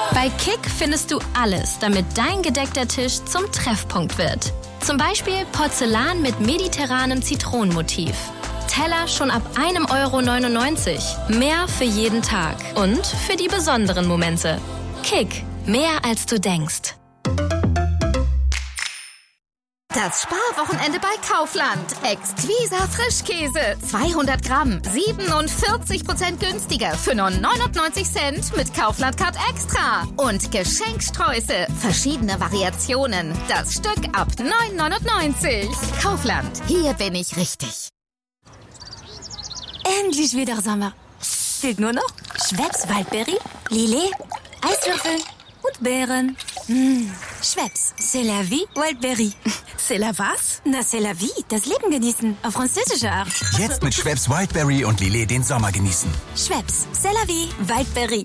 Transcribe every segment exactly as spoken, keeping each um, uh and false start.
Bei Kick findest du alles, damit dein gedeckter Tisch zum Treffpunkt wird. Zum Beispiel Porzellan mit mediterranem Zitronenmotiv. Teller schon ab einem Euro neunundneunzig. Mehr für jeden Tag und für die besonderen Momente. Kick, mehr als du denkst. Das Sparwochenende bei Kaufland. Exquisa Frischkäse. zweihundert Gramm. siebenundvierzig Prozent günstiger für nur neunundneunzig Cent mit Kaufland Card Extra. Und Geschenksträuße. Verschiedene Variationen. Das Stück ab neun neunundneunzig. Kaufland. Hier bin ich richtig. Endlich wieder Sommer. Fehlt nur noch Schweppes Waldberry, Lillet, Eiswürfel und Beeren. Mmh. Schweppes, c'est la vie, Wildberry. C'est la was? Na, c'est la vie, das Leben genießen, auf französische Art. Jetzt mit Schweppes Wildberry und Lillet den Sommer genießen. Schweppes, c'est la vie, Wildberry.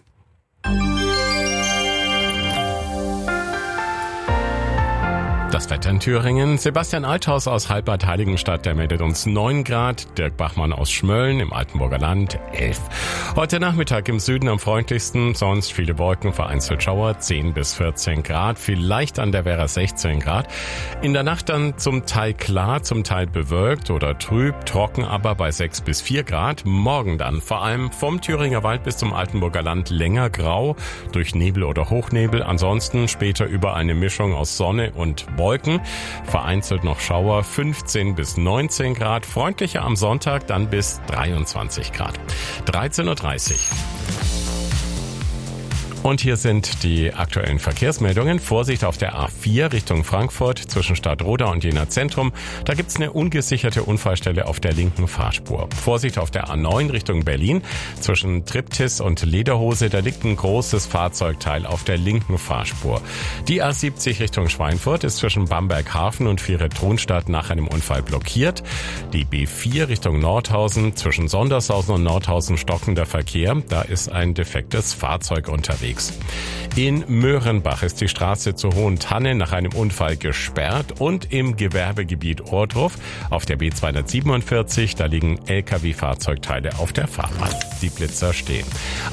Das Wetter in Thüringen. Sebastian Althaus aus Halbbad-Heiligenstadt, der meldet uns neun Grad. Dirk Bachmann aus Schmölln im Altenburger Land elf. Heute Nachmittag im Süden am freundlichsten, sonst viele Wolken, vereinzelt Schauer, zehn bis vierzehn Grad. Vielleicht an der Werra sechzehn Grad. In der Nacht dann zum Teil klar, zum Teil bewölkt oder trüb, trocken aber bei sechs bis vier Grad. Morgen dann vor allem vom Thüringer Wald bis zum Altenburger Land länger grau, durch Nebel oder Hochnebel. Ansonsten später über eine Mischung aus Sonne und Wolken, vereinzelt noch Schauer, fünfzehn bis neunzehn Grad, freundlicher am Sonntag dann bis dreiundzwanzig Grad. dreizehn Uhr dreißig. Und hier sind die aktuellen Verkehrsmeldungen. Vorsicht auf der A vier Richtung Frankfurt zwischen Stadtroda und Jena Zentrum. Da gibt's eine ungesicherte Unfallstelle auf der linken Fahrspur. Vorsicht auf der A neun Richtung Berlin zwischen Triptis und Lederhose. Da liegt ein großes Fahrzeugteil auf der linken Fahrspur. Die A siebzig Richtung Schweinfurt ist zwischen Bamberg-Hafen und Viere-Tronstadt nach einem Unfall blockiert. Die B vier Richtung Nordhausen zwischen Sondershausen und Nordhausen stockender Verkehr. Da ist ein defektes Fahrzeug unterwegs. In Möhrenbach ist die Straße zur Hohen Tanne nach einem Unfall gesperrt und im Gewerbegebiet Ohrdruf auf der B zweihundertsiebenundvierzig, da liegen L K W-Fahrzeugteile auf der Fahrbahn. Die Blitzer stehen.